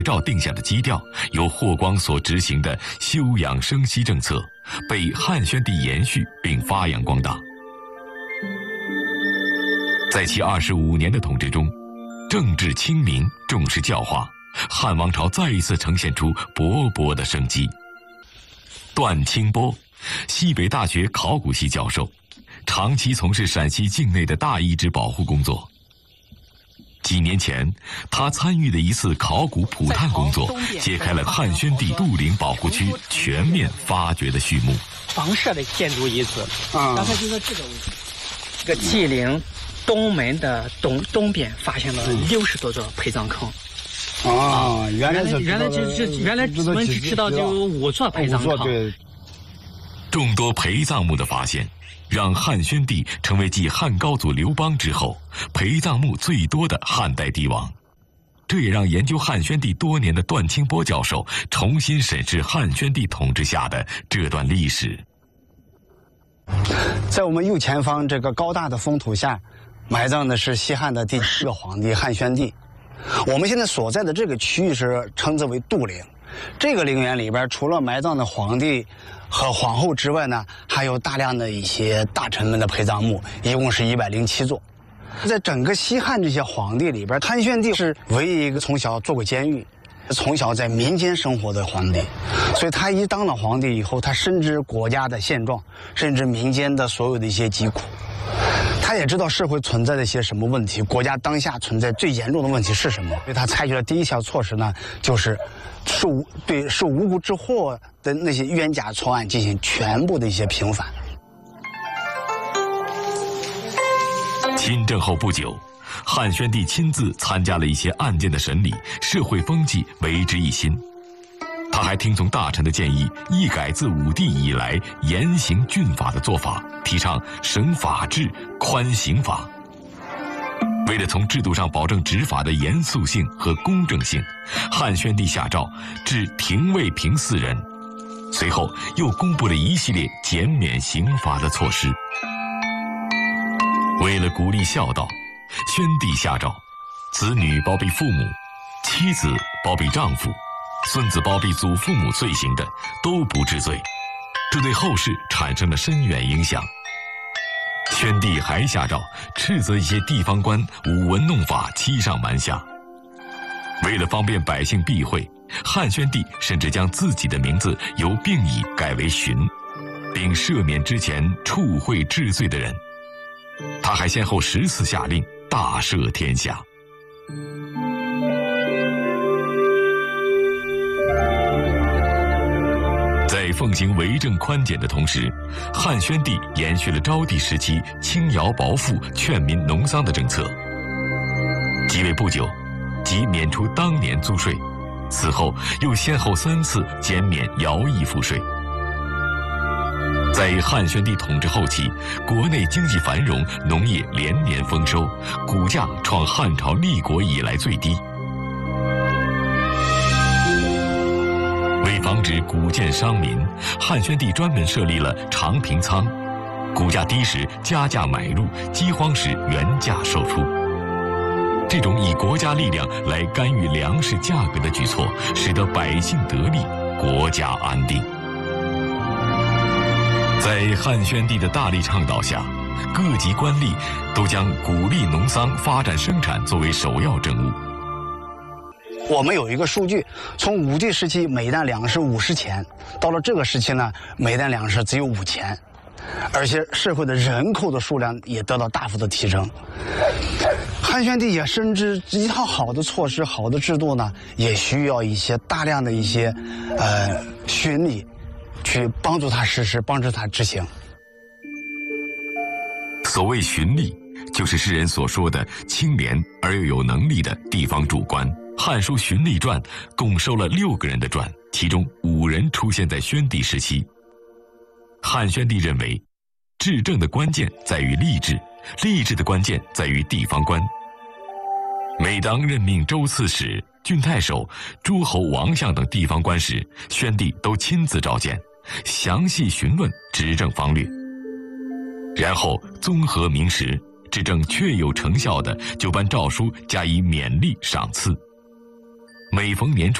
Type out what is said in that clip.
照定下的基调，由霍光所执行的休养生息政策，被汉宣帝延续并发扬光大。在其25年的统治中，政治清明，重视教化，汉王朝再一次呈现出勃勃的生机。段清波，西北大学考古系教授，长期从事陕西境内的大遗址保护工作。几年前，他参与的一次考古普探工作，揭开了汉宣帝杜陵保护区全面发掘的序幕。 房舍的建筑遗址，刚才就说这个位置，这个祭陵东门的东边发现了60多座陪葬坑。 原来我们只知道就有5座陪葬坑。 众多陪葬墓的发现，让汉宣帝成为继汉高祖刘邦之后陪葬墓最多的汉代帝王。这也让研究汉宣帝多年的段清波教授重新审视汉宣帝统治下的这段历史。 在我们右前方这个高大的封土下，埋葬的是西汉的第10个皇帝汉宣帝。我们现在所在的这个区域是称之为杜陵。这个陵园里边，除了埋葬的皇帝和皇后之外呢，还有大量的一些大臣们的陪葬墓，一共是107座。在整个西汉这些皇帝里边，汉宣帝是唯一一个从小做过监狱，从小在民间生活的皇帝。所以他一当了皇帝以后，他深知国家的现状，甚至民间的所有的一些疾苦。他也知道社会存在的一些什么问题，国家当下存在最严重的问题是什么。所以他采取的第一项措施呢，就是对受无辜之祸的那些冤假错案进行全部的一些平反。 亲政后不久，汉宣帝亲自参加了一些案件的审理，社会风气为之一新。他还听从大臣的建议，一改自武帝以来严刑峻法的做法，提倡省法治、宽刑法。为了从制度上保证执法的严肃性和公正性，汉宣帝下诏治廷尉平4人，随后又公布了一系列减免刑罚的措施。为了鼓励孝道，宣帝下诏，子女包庇父母，妻子包庇丈夫，孙子包庇祖父母罪行的都不治罪，这对后世产生了深远影响。宣帝还下诏斥责一些地方官舞文弄法，欺上瞒下。为了方便百姓避讳，汉宣帝甚至将自己的名字由病已改为荀，并赦免之前触秽治罪的人。他还先后10次下令大赦天下。在奉行为政宽简的同时，汉宣帝延续了昭帝时期轻徭薄赋、劝民农桑的政策。即位不久，即免除当年租税，此后又先后3次减免徭役赋税。在汉宣帝统治后期，国内经济繁荣，农业连年丰收，谷价创汉朝立国以来最低。为防止谷贱伤民，汉宣帝专门设立了长平仓，谷价低时加价买入，饥荒时原价售出。这种以国家力量来干预粮食价格的举措，使得百姓得利，国家安定。在汉宣帝的大力倡导下，各级官吏都将鼓励农桑、发展生产作为首要政务。 我们有一个数据，从武帝时期每担粮食50钱，到了这个时期呢，每担粮食只有5钱，而且社会的人口的数量也得到大幅的提升。汉宣帝也深知一套好的措施、好的制度呢，也需要一些大量的一些巡吏去帮助他实施，帮助他执行。 所谓巡吏，就是世人所说的清廉而又有能力的地方主官。《汉书·循吏传》共收了6个人的传，其中5人出现在宣帝时期。汉宣帝认为，治政的关键在于吏治，吏治的关键在于地方官。每当任命州刺史、郡太守、诸侯、王相等地方官时，宣帝都亲自召见，详细询问执政方略，然后综合明实，执政确有成效的，就颁诏书加以勉励赏赐。 每逢年初